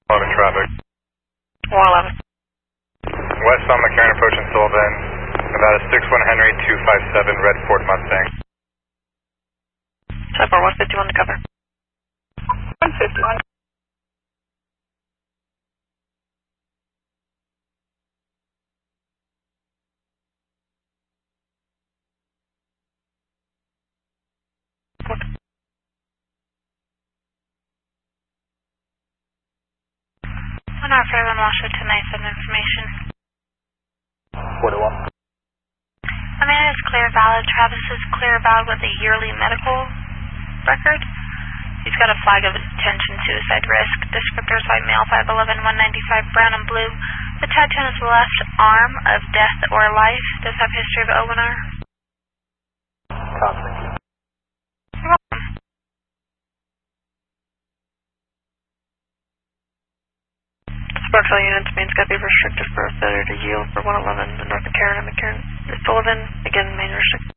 11 traffic. 111. West on McCarran approaching Sullivan. Nevada 61 Henry 257 Red Ford Mustang. Type 151 to cover. 151. On our Fairland Washington, I send information. 41. Amanda is clear valid. Travis is clear valid with a yearly medical record. He's got a flag of attention suicide risk. Descriptors by male 5'11", 195, brown and blue. The tattoo on his left arm of death or life. Does have history of O&R. Copy. You're welcome. Sparkle units, main Skype restricted for failure to yield for 111 in North McCarran and McCarran. Sullivan, again, main restricted.